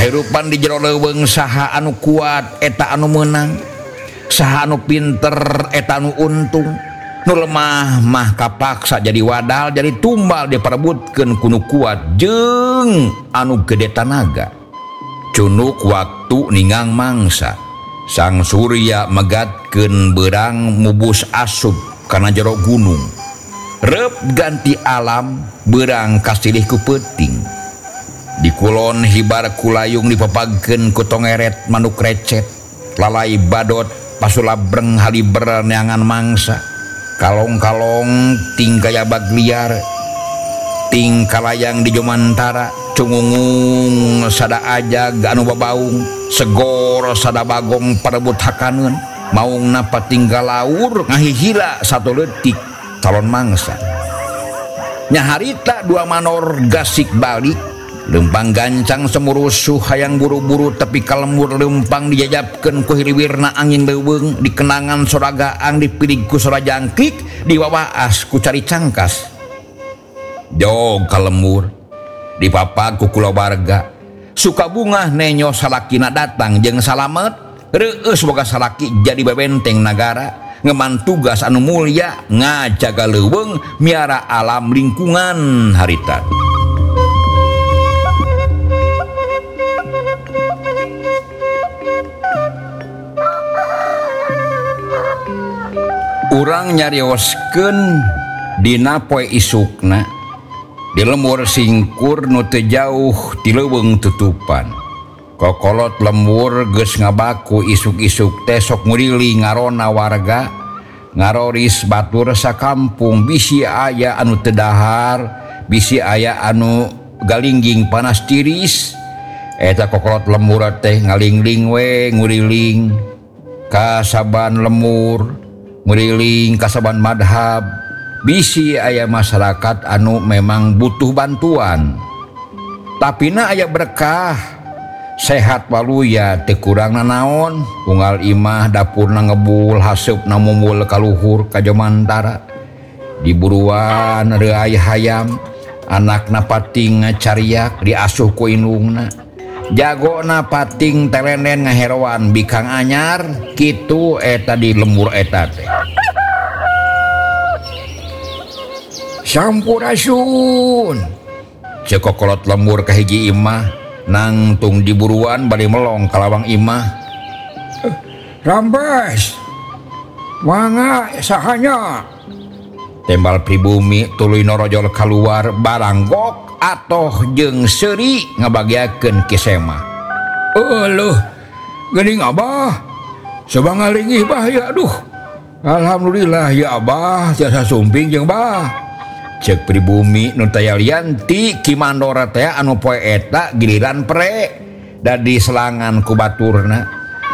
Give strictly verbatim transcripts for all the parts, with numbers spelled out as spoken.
kahirupan di jero leuweung saha anu kuat eta anu meunang, saha anu pinter eta anu untung, nu lemah mah kapaksa jadi wadal jadi tumbal diperebutkeun ku nu kuat jeung anu gede tanaga. Cunuk waktu ningang mangsa Sang Surya megatkeun beurang mubus asup kana jero gunung. Rep ganti alam beurang kasilih ku peuting. Di kulon hibar kulayung dipepagkeun ku tongeret manuk recet, lalai badot pasulabreng haliber neangan mangsa, kalong-kalong ting gayabag liar, ting kalayang di jomantara, cungungung sada ajag anu babaung, segor sada bagong parebut hakaneun, maungna patinggal laur ngahihila satu leutik calon mangsa. Nya harita dua manor gasik balik, lempang gancang semurusuh hayang buru-buru tapi kalembur lempang dijajabkeun ku hiliwirna angin leuweung, dikenangan soragaang dipilih ku sora jangkrik, diwawaas ku cari cangkas. Jog kalembur dipapag ku kulawarga, suka bunga nenyo salakina datang jeung salamet, reueus boga salaki jadi bebenteng nagara, ngeman tugas anu mulya ngajaga leuweung miara alam lingkungan harita. Urang nyarioskeun dina poe isukna di lembur singkur nu teu jauh ti leuweung tutupan. Kokolot lembur geus ngabaku isuk-isuk teh sok ngurili ngarona warga, ngaroris batur sakampung, bisi aya anu teu dahar, bisi aya anu galingging panas tiris. Eta kokolot lembur teh ngalingling we nguriling ka saban lemur, nguriling kasaban madhab, bisi aya masyarakat anu memang butuh bantuan. Tapina aya berkah, sehat waluya teu kurang nanaon, unggal imah dapurna ngebul haseupna mumbul kaluhur ka jomantara. Diburuan reuay hayam, anakna pating ngacariak diasuh ku indungna. Jagona pating telenen ngaheroan bikang anyar, kitu eta di lembur eta teh. Sampurasun, ceuk kokolot lembur ka hiji imah, nangtung diburuan bari melong ka lawang imah. Eh, Rambes, mangga sahanya? Tembal pribumi tuluy norojol kaluar baranggok atoh jeung seuri ngabagiakeun kisema. Eueuh, geuning Abah, coba ngalingih bah ya, aduh. Alhamdulillah ya Abah, tiasa sumping jeung bah. Ceuk pribumi nu taya lian ti Kimandora teh anu poe eta giliran pre dadi selangan ku baturna.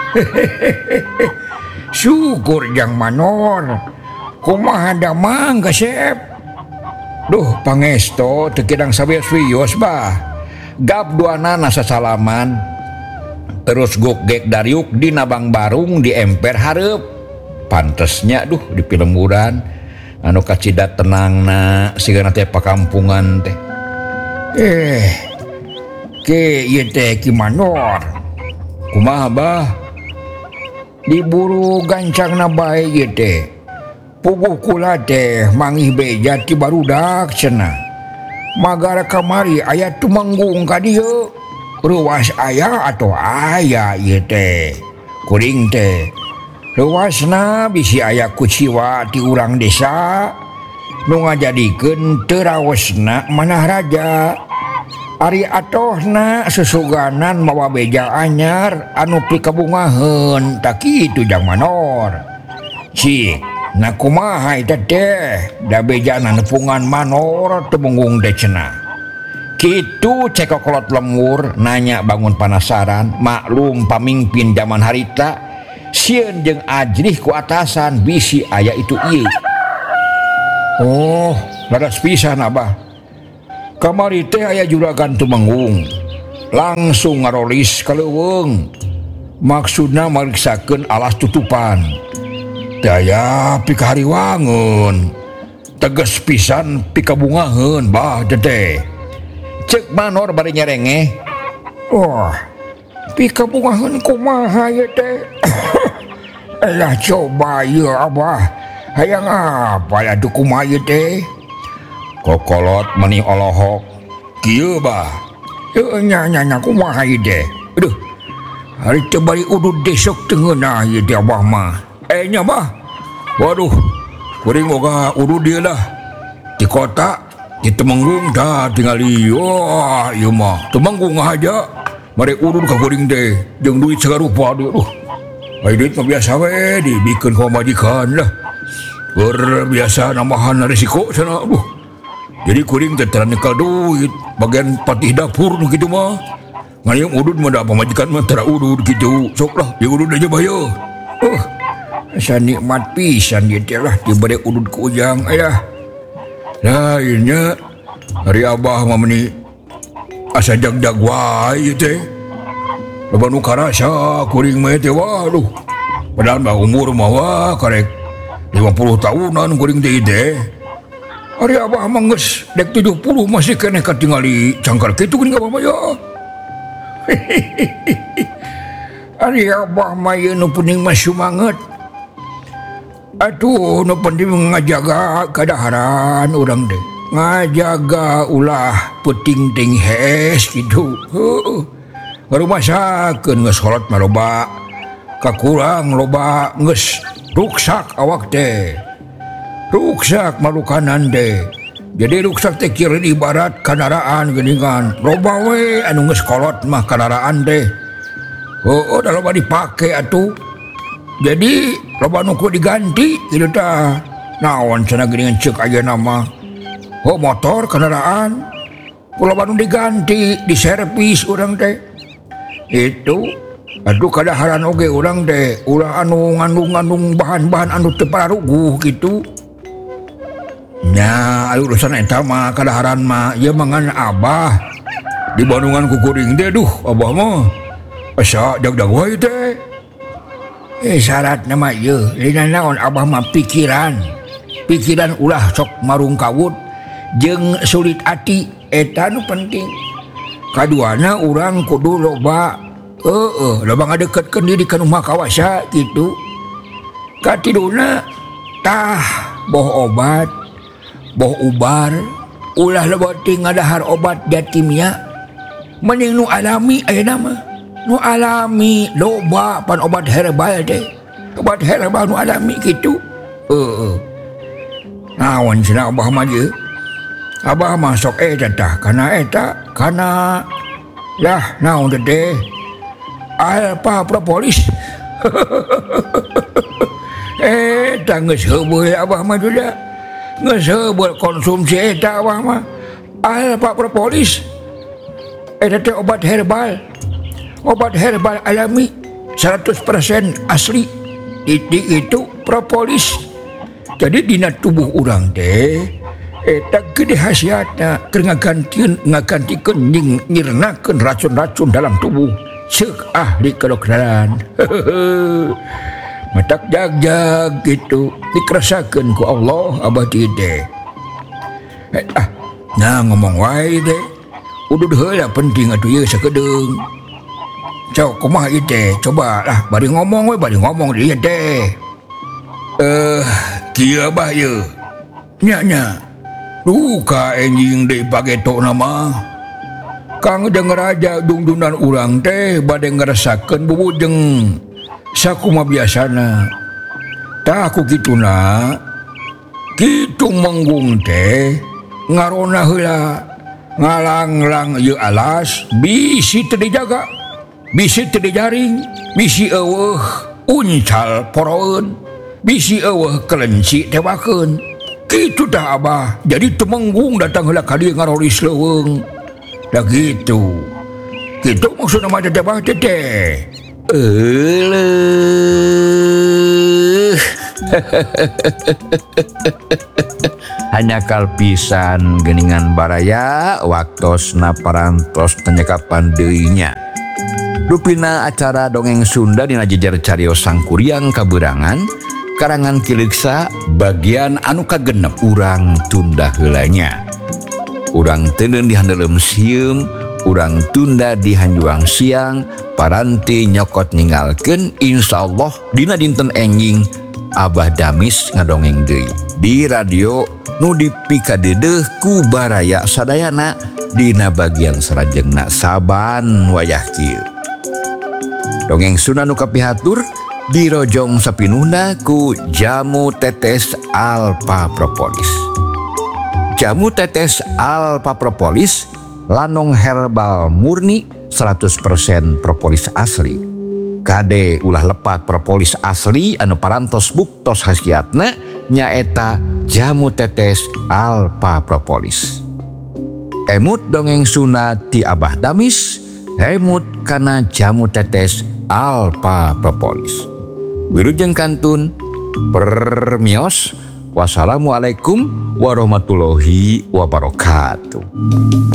Syukur jang manor, kumaha da mangga sep. Duh pangesto teu kidang sawios-wios bah. Gap duana nasa salaman, terus gogek dariuk di nabang barung di emper hareup. Pantesnya duh di pilemburan anu kacidat tenangna sigana teh pakampungan teh. Eh, ke ieu teh Kimanor. Kumaha bah? Diburu gancangna bae ieu teh. Puguh kula teh mangih beja ti barudak cenah. Magara kamari aya tumanggung ka dieu. Ruas aya atau aya ieu teh. Kuring teh ruasna bisi aya kuciwa ti urang desa nu ngajadikeun teu raosna manah raja. Ari atohna sesuganan mawa beja anyar anu pikabungaheun tak kitu jang manor. Cik, na kumaha eta teh da bejana nepungan manor tumunggung teh cenah. Kitu cek kokolot lemur nanya bangun penasaran, maklum pamimpin zaman harita sieun jeung ajrih ku atasan bisi aya itu ieu. Oh, laras pisan Abah. Kamari teh aya juragan tumenggung. Langsung ngarolis ka leuweung. Maksudna mariksakeun alas tutupan. Daya pikahariwangeun. Teges pisan pikabungaheun bah teteh. Ceuk manor bari nyerengeh. Oh, pikapungahan kumaha ya teh. Lah coba ya abah. Hayang apa lah tu kumaha ya teh? Kokolot meni olohok. Kieu bah. Heuh nya nya nya kumaha ieu teh? Aduh. Hari teh bari udud desok teungeunah ieu teh abah mah. Eh nya bah. Waduh. Kuring boga udud dia lah. Di kota di Temanggung dah tingali. Wah, ieu mah Temanggung aja. Mari urut ka kuring teh jeung duit sagarupa deui. Aduh. Ai duit mah biasa we dibikeun ka majikan lah. Ber biasa nambahan resiko sana. Aduh. Jadi kuring teh tara nekal duit bagian patih dapur nu kitu mah. Ngaliung udud mah da pamajikan mah tara udud kitu. Sok lah di udud aja bayo. Uh. Asa nikmat pisan ieu teh lah dibere udud ku ujang aya. Lainnya hari abah mah meni asa jag-jag wae teh. Loba nu karasa kuring mah teh waduh. Padahal mah umur mah wah karek lima puluh tahunan kuring teh teh. Hari abah mah geus dek tujuh puluh masih keneh katingali cangkal kitu kuring abah mah ya. Hari abah mah ieu nu penting mah sumanget. Atuh nu penting ngajaga kadaharan urang teh. Ngajaga ulah peuting ting hees kitu. Heuh. Ngarumasakeun geus salat mah loba kakurang loba geus ruksak awak teh. Ruksak malukanan teh. Jadi ruksak teh kira ibarat kendaraan geuningan. Loba we anu geus kolot mah kendaraan teh. Heuh da loba dipake atuh. Jadi loba nu ku diganti kitu tah. Naon cenah geuningan ceuk ayeuna mah. Oh motor kendaraan loba nu diganti diservis urang teh. Itu aduh kadaharan oge urang teh ulah anu ngandung-ngandung bahan-bahan anu teu pararuguh kitu. Nya aya urusan eta mah kadaharan mah ieu mangan abah di Bandungan ku kuring teh duh abah mah asa jag-jag wae teh. Eh syaratna mah ieu dina naon abah mah pikiran. Pikiran ulah sok marungkawut jeung sulit ati eta nu penting. Kaduana urang kudu loba heueuh loba ngadeketkeun diri ka nu maha kawasa kitu. Katiduna tah boh obat boh ubar ulah loba teh ngadahar obat jatimnya mending nu alami ayeuna mah. Nu alami loba pan obat herbal teh. Obat herbal nu alami kitu. Heueuh. Naon cenah abah mah ieu? Abah mah sok eta tah kana eta kana lah naon teh alpa propolis. Eta geus heubeul abah mah juga. Geus heubeul konsumsi eta abah mah. Alpa propolis. Eta teh obat herbal. Obat herbal alami seratus persen asli. Itu itu propolis. Jadi dina tubuh urang teh eta gede khasiatna keur ngagantikeun ngagantikeun ning nyirnakeun racun-racun dalam tubuh ceuk ahli kedokteran. Matak jag-jag gitu dikerasakeun ku Allah abadi teh. Eh, ah nah ngomong wae teh udud heula penting atuh ieu sakedeung. Cok kumaha ieu teh coba lah bari ngomong we bari ngomong dieu teh. Eh kieu abah ieu. Nya nya duka enjing deui pageto nama Kang denger aja dungdunan urang teh bade ngerasakeun bubujeng sakumaha biasana. Tah ku kituna kitu manggung teh ngarona heula ngalanglang ieu alas bisi teu dijaga bisi teu dijaring bisi eueuh uncal poroeun bisi eueuh kelenci tewakeun. Kitu dah abah. Jadi Temanggung datang heula ka dieu ngaroris leuweung. Da gitu. Kitu maksudna mah teh abah teh. Eueuh. Hanya kalpisan geuningan baraya waktosna parantos tanyakapan deui nya. Rupina acara dongeng Sunda dina jejer cariyos Sangkuriang Kaberangan karangan Kileksa bagian anu kagenep urang tunda heulanya. Urang teuneun di handeuleum sieum urang tunda di Hanjuang siang paranti nyokot ningalkeun insyaallah dina dinten enjing Abah Damis ngadongeng deui di radio nu dipikadeudeuh ku baraya sadayana dina bagian sarajengna saban wayah kieu. Dongeng Sunda nu kapihatur dirojong sapinuhna ku jamu tetes alfa propolis. Jamu tetes alfa propolis lanong herbal murni seratus persen propolis asli. Kade ulah lepat propolis asli anu parantos buktos khasiatna nyaeta jamu tetes alfa propolis. Emut dongeng Sunda ti Abah Damis, emut kana jamu tetes alfa propolis. Wilujeng kantun permios. Wassalamualaikum warahmatullahi wabarakatuh.